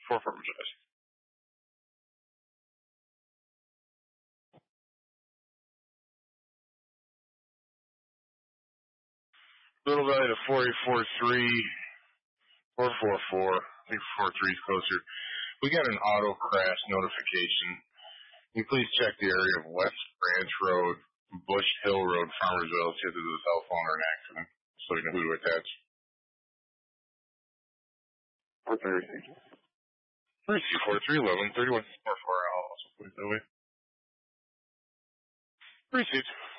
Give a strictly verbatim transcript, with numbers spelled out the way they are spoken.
four four Majestic. Little Valley to four eight four three, four four four. I think four three is closer. We got an auto crash notification. Can you please check the area of West Branch Road, Bush Hill Road, Farmersville, to the cell phone or an accident, so we know who to attach. four three received. Receive four three eleven thirty one four four. I'll also put it that way. Received.